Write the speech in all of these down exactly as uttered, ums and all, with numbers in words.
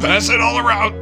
Pass it all around.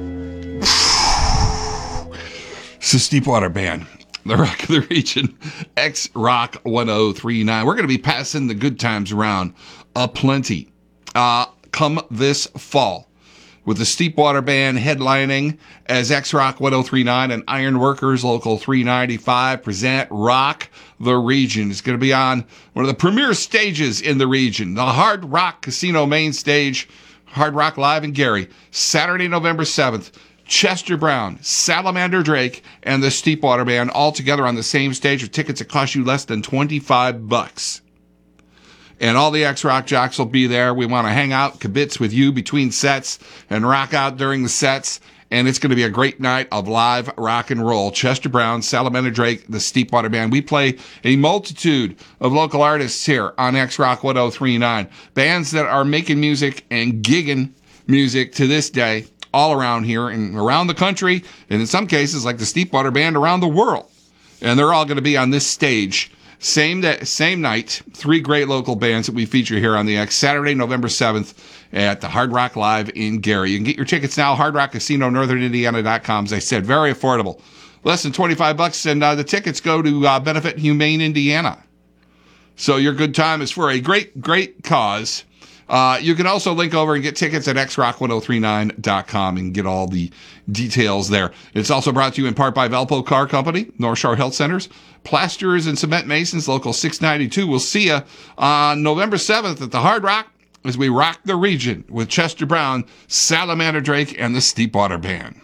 It's the Steepwater Band, the Rock of the Region, X Rock one oh three nine. We're going to be passing the good times around aplenty uh, come this fall, with the Steepwater Band headlining as X Rock one oh three nine and Ironworkers Local three ninety-five present Rock the Region. It's going to be on one of the premier stages in the region, the Hard Rock Casino main stage, Hard Rock Live in Gary, Saturday, November seventh. Chester Brown, Salamander Drake, and the Steepwater Band all together on the same stage with tickets that cost you less than twenty-five bucks. And all the X-Rock jocks will be there. We want to hang out, kibitz with you between sets and rock out during the sets. And it's going to be a great night of live rock and roll. Chester Brown, Salamander Drake, the Steepwater Band. We play a multitude of local artists here on X-Rock one oh three nine. Bands that are making music and gigging music to this day all around here and around the country, and in some cases, like the Steepwater Band, around the world. And they're all going to be on this stage. Same day, same night, three great local bands that we feature here on the X, Saturday, November seventh at the Hard Rock Live in Gary. You can get your tickets now, Hard Rock Casino Northern Indiana dot com. As I said, very affordable. Less than twenty-five bucks, and uh, the tickets go to uh, benefit Humane Indiana. So your good time is for a great, great cause. Uh, you can also link over and get tickets at x rock one oh three nine dot com and get all the details there. It's also brought to you in part by Valpo Car Company, North Shore Health Centers, Plasters and Cement Masons, Local six ninety-two. We'll see you on November seventh at the Hard Rock as we rock the region with Chester Brown, Salamander Drake, and the Steepwater Band.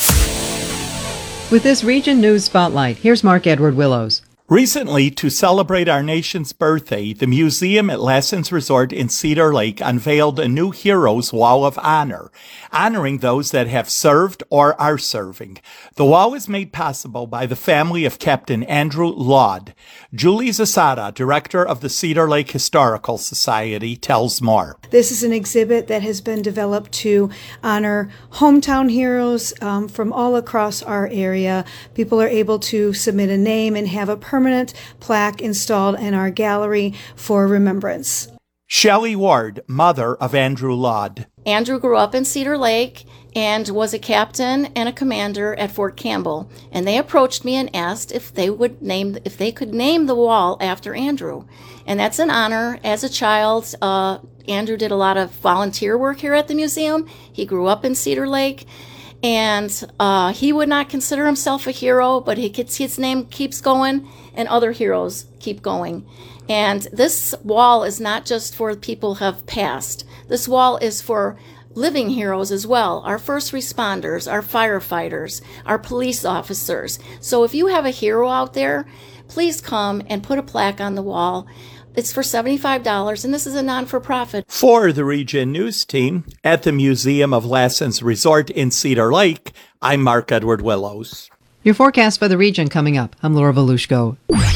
With this Region News Spotlight, here's Mark Edward Willows. Recently, to celebrate our nation's birthday, the museum at Lassen's Resort in Cedar Lake unveiled a new Heroes Wall of Honor, honoring those that have served or are serving. The wall is made possible by the family of Captain Andrew Laud. Julie Zasada, director of the Cedar Lake Historical Society, tells more. This is an exhibit that has been developed to honor hometown heroes um, from all across our area. People are able to submit a name and have a permanent permanent plaque installed in our gallery for remembrance. Shelley Ward, mother of Andrew Laud. Andrew grew up in Cedar Lake and was a captain and a commander at Fort Campbell. And they approached me and asked if they would name, if they could name the wall after Andrew. And that's an honor. As a child, uh, Andrew did a lot of volunteer work here at the museum. He grew up in Cedar Lake. And uh, he would not consider himself a hero, but he gets, his name keeps going, and other heroes keep going. And this wall is not just for people who have passed. This wall is for living heroes as well, our first responders, our firefighters, our police officers. So if you have a hero out there, please come and put a plaque on the wall. It's for seventy-five dollars, and this is a non-for-profit. For the Region News Team at the Museum of Lassen's Resort in Cedar Lake, I'm Mark Edward Willows. Your forecast for the region coming up. I'm Laura Volushko.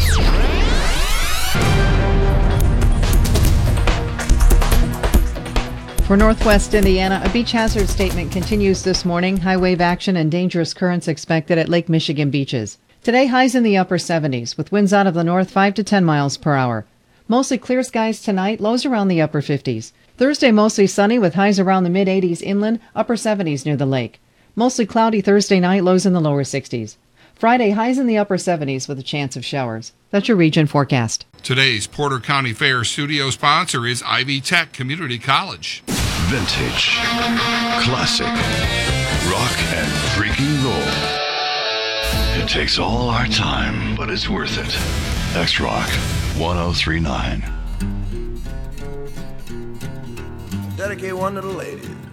For Northwest Indiana, a beach hazard statement continues this morning. High wave action and dangerous currents expected at Lake Michigan beaches. Today, highs in the upper seventies, with winds out of the north five to ten miles per hour. Mostly clear skies tonight, lows around the upper fifties. Thursday, mostly sunny with highs around the mid-eighties inland, upper seventies near the lake. Mostly cloudy Thursday night, lows in the lower sixties. Friday, highs in the upper seventies with a chance of showers. That's your region forecast. Today's Porter County Fair studio sponsor is Ivy Tech Community College. Vintage, classic, rock and freaking roll. It takes all our time, but it's worth it. X-Rock one oh three nine. Dedicate one to the ladies.